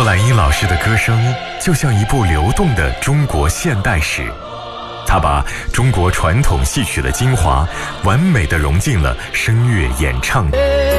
郭兰英老师的歌声就像一部流动的中国现代史，她把中国传统戏曲的精华完美地融进了声乐演唱。